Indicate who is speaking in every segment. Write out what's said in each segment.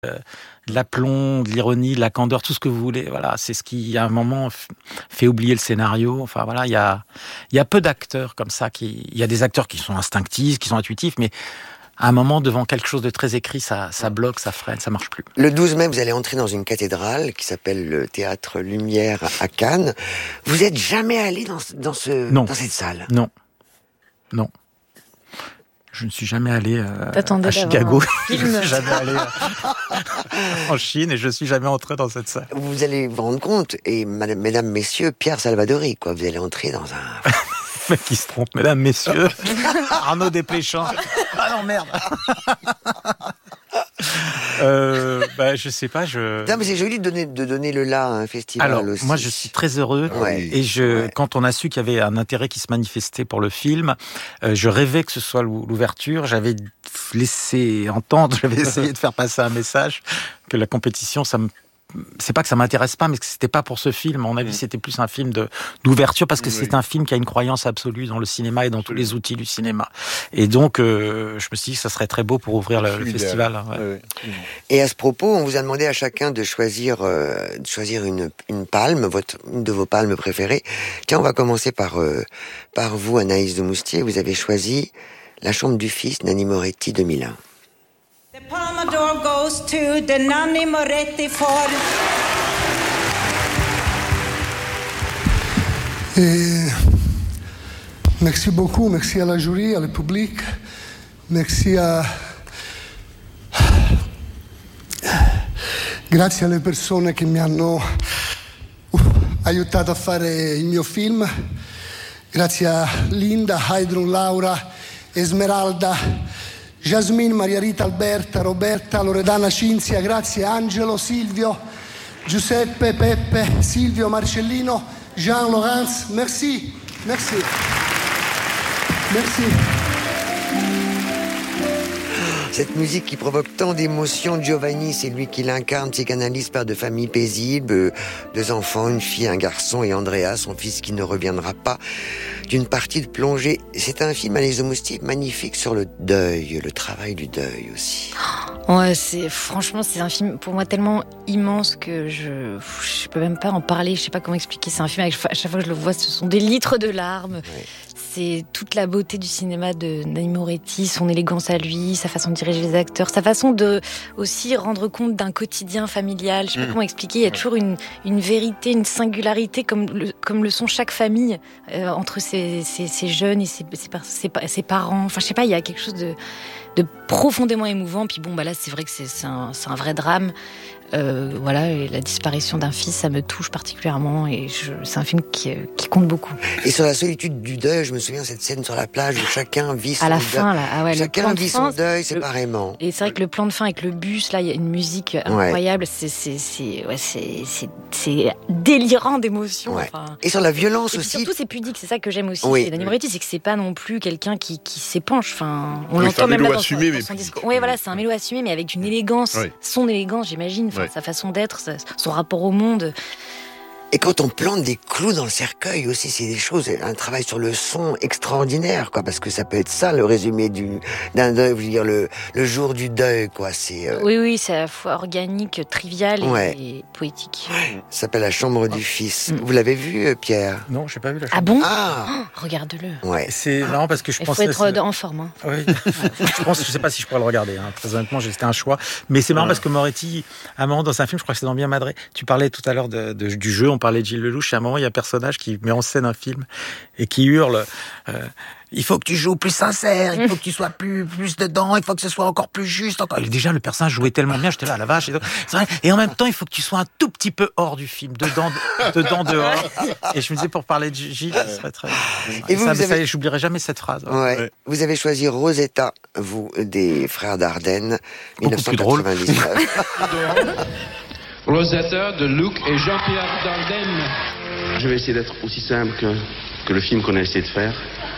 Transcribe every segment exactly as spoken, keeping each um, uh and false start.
Speaker 1: euh, de l'aplomb, de l'ironie, de la candeur, tout ce que vous voulez. Voilà, c'est ce qui, à un moment, f- fait oublier le scénario. Enfin voilà, il y a, il y a peu d'acteurs comme ça. Qui, il y a des acteurs qui sont instinctifs, qui sont intuitifs, mais à un moment, devant quelque chose de très écrit, ça, ça bloque, ça freine, ça marche plus.
Speaker 2: Le douze mai, vous allez entrer dans une cathédrale qui s'appelle le Théâtre Lumière à Cannes. Vous êtes jamais allé dans, dans, ce,
Speaker 1: Non.
Speaker 2: dans cette salle?
Speaker 1: Non, non. Je ne suis jamais allé euh,
Speaker 3: T'attendais
Speaker 1: à
Speaker 3: d'avoir
Speaker 1: Chicago.
Speaker 3: un
Speaker 1: Je
Speaker 3: film.
Speaker 1: ne suis jamais allé euh, en Chine et je suis jamais entré dans cette salle.
Speaker 2: Vous allez vous rendre compte, et madame, mesdames, messieurs, Pierre Salvadori, quoi. Vous allez entrer dans un...
Speaker 1: Le mec qui se trompe, mesdames, messieurs. Arnaud Desplechin. Ah non, merde. euh, bah, je sais pas, je...
Speaker 2: Non, mais c'est joli de donner, de donner le là à un festival.
Speaker 1: Alors,
Speaker 2: aussi.
Speaker 1: moi, je suis très heureux.
Speaker 2: Ouais.
Speaker 1: Et je,
Speaker 2: Ouais.
Speaker 1: quand on a su qu'il y avait un intérêt qui se manifestait pour le film, euh, je rêvais que ce soit l'ou- l'ouverture. J'avais laissé entendre, j'avais essayé de faire passer un message que la compétition, ça me... C'est pas que ça m'intéresse pas, mais que c'était pas pour ce film. À mon avis, c'était plus un film de d'ouverture parce que
Speaker 4: Oui.
Speaker 1: c'est un film qui a une croyance absolue dans le cinéma et dans tous les outils du cinéma. Et donc, euh, je me suis dit que ça serait très beau pour ouvrir le, le
Speaker 4: Idéal.
Speaker 1: festival. Ouais.
Speaker 4: Ouais, ouais, absolument.
Speaker 2: Et à ce propos, on vous a demandé à chacun de choisir, euh, de choisir une, une palme, votre, une de vos palmes préférées. Tiens, on va commencer par, euh, par vous, Anaïs de Moustier. Vous avez choisi La chambre du fils, Nanni Moretti, deux mille un.
Speaker 5: The Palme d'Or goes to the Nanni Moretti for...
Speaker 6: Et merci beaucoup, merci à la jury, al public, merci a... Grazie alle persone che mi hanno uh, aiutato a fare il mio film, grazie a Linda, Heidrun, Laura, Esmeralda, Jasmine, Maria Rita, Alberta, Roberta, Loredana, Cinzia, grazie Angelo, Silvio, Giuseppe, Peppe, Silvio, Marcellino, Jean, Laurence, merci, merci, merci.
Speaker 2: Cette musique qui provoque tant d'émotions, Giovanni, c'est lui qui l'incarne, psychanalyste, père de famille paisible, euh, deux enfants, une fille, un garçon, et Andrea, son fils qui ne reviendra pas d'une partie de plongée. C'est un film, Anaïs de Moustier, magnifique sur le deuil, le travail du deuil aussi.
Speaker 3: Ouais, c'est franchement c'est un film pour moi tellement immense que je je peux même pas en parler. Je sais pas comment expliquer. C'est un film avec, à chaque fois que je le vois, ce sont des litres de larmes.
Speaker 2: Ouais.
Speaker 3: C'est toute la beauté du cinéma de Nanni Moretti, son élégance à lui, sa façon de diriger les acteurs, sa façon de aussi rendre compte d'un quotidien familial. Je sais pas
Speaker 2: Mmh.
Speaker 3: comment expliquer. Il y a toujours une une vérité, une singularité comme le, comme le sont chaque famille euh, entre ses, ses, ses jeunes et ses, ses, ses, ses parents. Enfin, je sais pas. Il y a quelque chose de de profondément émouvant. Puis bon, bah là, c'est vrai que c'est, c'est, un, c'est un vrai drame. Euh, voilà, et la disparition d'un fils, ça me touche particulièrement. Et je, c'est un film qui, qui compte beaucoup.
Speaker 2: Et sur la solitude du deuil, je me souviens de cette scène sur la plage où chacun vit son
Speaker 3: À la
Speaker 2: deuil.
Speaker 3: fin, là, ah ouais, le
Speaker 2: Chacun
Speaker 3: plan de
Speaker 2: vit
Speaker 3: fin,
Speaker 2: son deuil
Speaker 3: le-
Speaker 2: séparément.
Speaker 3: Et c'est vrai que le plan de fin avec le bus, là, il y a une musique incroyable. C'est, c'est, c'est, ouais, c'est, c'est, c'est délirant d'émotion.
Speaker 2: Ouais.
Speaker 3: Enfin.
Speaker 2: Et sur la violence
Speaker 3: Et puis
Speaker 2: aussi.
Speaker 3: surtout, c'est pudique. C'est ça que j'aime aussi
Speaker 2: Oui.
Speaker 3: chez Nanni Moretti, c'est que c'est pas non plus quelqu'un qui, qui s'épanche. Enfin, on
Speaker 4: Oui,
Speaker 3: l'entend
Speaker 4: c'est un
Speaker 3: même là
Speaker 4: mélo
Speaker 3: dans son,
Speaker 4: assumé,
Speaker 3: dans
Speaker 4: mais
Speaker 3: son
Speaker 4: puis-
Speaker 3: discours. Oui, voilà, c'est un mélo assumé, mais avec une élégance.
Speaker 4: Oui.
Speaker 3: Son élégance, j'imagine. Enfin,
Speaker 4: Oui.
Speaker 3: sa façon d'être, sa- son rapport au monde.
Speaker 2: Et quand on plante des clous dans le cercueil aussi, c'est des choses, un travail sur le son extraordinaire, quoi, parce que ça peut être ça, le résumé du, d'un deuil, je veux dire, le, le jour du deuil, quoi, c'est, euh,
Speaker 3: Oui, oui, c'est à la fois organique, trivial et,
Speaker 2: Ouais.
Speaker 3: et poétique.
Speaker 2: ça s'appelle La chambre du fils.
Speaker 3: Mm.
Speaker 2: Vous l'avez vu, euh, Pierre?
Speaker 1: Non, j'ai pas vu la
Speaker 3: Ah
Speaker 1: chose.
Speaker 3: bon
Speaker 2: Ah!
Speaker 3: Oh, regarde-le.
Speaker 2: Ouais.
Speaker 1: C'est marrant parce que je
Speaker 3: Il faut
Speaker 1: pensais...
Speaker 3: être en forme. Hein.
Speaker 1: Oui, je pense, je sais pas si je pourrais le regarder. Hein. Très honnêtement, c'était un choix. Mais c'est marrant parce que Moretti, à un moment dans un film, je crois que c'est dans Bien Madré. Tu parlais tout à l'heure de, de- du jeu, on parlait de Gilles Lelouch. À un moment, il y a un personnage qui met en scène un film et qui hurle. Euh, il faut que tu joues plus sincère, il faut que tu sois plus plus dedans, il faut que ce soit encore plus juste. Encore. Et déjà, le personnage jouait tellement bien, j'étais là, la vache. Et, donc, c'est vrai. Et en même temps, il faut que tu sois un tout petit peu hors du film, dedans, dedans, dehors. Et je me disais, pour parler de Gilles, ce serait très.
Speaker 2: Et
Speaker 1: Et
Speaker 2: vous,
Speaker 1: ça,
Speaker 2: vous avez-
Speaker 1: ça y est, j'oublierai jamais cette phrase.
Speaker 2: Ouais.
Speaker 4: Ouais.
Speaker 2: Vous avez choisi Rosetta, vous, des frères Dardenne,
Speaker 1: Beaucoup plus drôle.
Speaker 2: dix-neuf cent quatre-vingt-dix-neuf.
Speaker 7: Rosetta de Luc et Jean-Pierre Dardenne.
Speaker 8: Je vais essayer d'être aussi simple que, que le film qu'on a essayé de faire.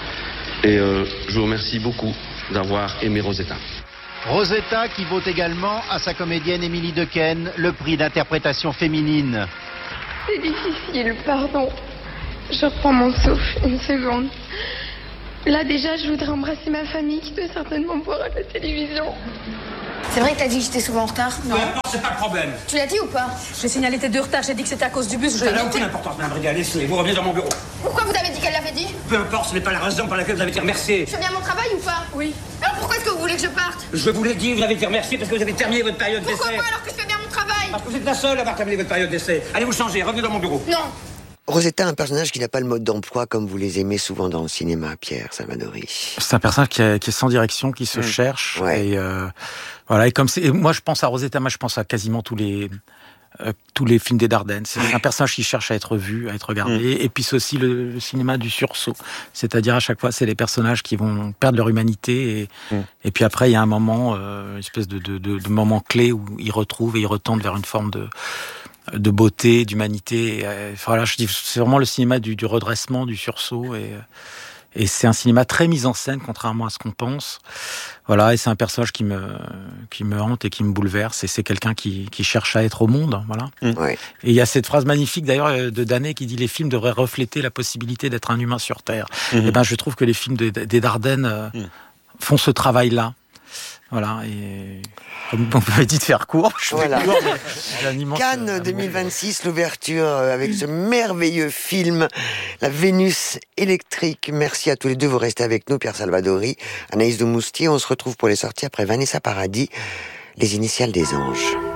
Speaker 8: Et euh, je vous remercie beaucoup d'avoir aimé Rosetta.
Speaker 9: Rosetta qui vaut également à sa comédienne Émilie Dequesne le prix d'interprétation féminine.
Speaker 10: C'est difficile, pardon. Je reprends mon souffle une seconde. Là déjà, je voudrais embrasser ma famille qui doit certainement voir à la télévision. C'est vrai que t'as dit que j'étais souvent en retard? Non.
Speaker 4: Peu importe, c'est pas le problème.
Speaker 10: Tu l'as dit ou pas?
Speaker 11: J'ai signalé tes deux retards, j'ai dit que c'était à cause du bus.
Speaker 4: Ça n'a aucune importance, Madame Brigade. Laissez, vous revenez dans mon bureau.
Speaker 10: Pourquoi vous avez dit qu'elle l'avait dit?
Speaker 4: Peu importe, ce n'est pas la raison pour laquelle vous avez dit remercier.
Speaker 10: Je fais bien mon travail ou pas? Oui. Alors pourquoi est-ce que vous voulez que je parte?
Speaker 4: Je vous l'ai dit, vous avez dit remercier parce que vous avez terminé votre période d'essai.
Speaker 10: Pourquoi pas alors que je fais bien mon travail?
Speaker 4: Parce que vous êtes la seule à avoir terminé votre période d'essai. Allez vous changer, revenez dans mon bureau.
Speaker 10: Non.
Speaker 2: Rosetta, un personnage qui n'a pas le mode d'emploi comme vous les aimez souvent dans le cinéma, Pierre Salvadori.
Speaker 1: C'est un personnage qui, est, qui est sans direction, qui se mmh. cherche.
Speaker 2: Ouais.
Speaker 1: Et euh, voilà. Et comme c'est, et moi je pense à Rosetta, moi je pense à quasiment tous les euh, tous les films des Dardennes. C'est un personnage qui cherche à être vu, à être regardé. Mmh. Et puis c'est aussi le, le cinéma du sursaut. C'est-à-dire à chaque fois, c'est les personnages qui vont perdre leur humanité. Et, mmh. et puis après, il y a un moment, euh, une espèce de, de, de, de moment clé où ils retrouvent et ils retendent vers une forme de de beauté, d'humanité. Euh, voilà, je dis, c'est vraiment le cinéma du, du redressement, du sursaut, et, et c'est un cinéma très mis en scène, contrairement à ce qu'on pense. Voilà, et c'est un personnage qui me qui me hante et qui me bouleverse. Et c'est quelqu'un qui qui cherche à être au monde, voilà.
Speaker 2: Ouais.
Speaker 1: Et il y a cette phrase magnifique d'ailleurs de Danet qui dit les films devraient refléter la possibilité d'être un humain sur Terre. Mm-hmm. Et ben, je trouve que les films de, des Dardennes euh, mm. font ce travail-là. Voilà, et comme on m'avait dit de faire court, je
Speaker 2: voilà.
Speaker 1: fais court, mais immense,
Speaker 2: Cannes
Speaker 1: euh,
Speaker 2: deux mille vingt-six, l'ouverture avec ce merveilleux film, La Vénus électrique. Merci à tous les deux, vous restez avec nous, Pierre Salvadori, Anaïs de Moustier. On se retrouve pour les sorties après Vanessa Paradis, Les Initiales des Anges.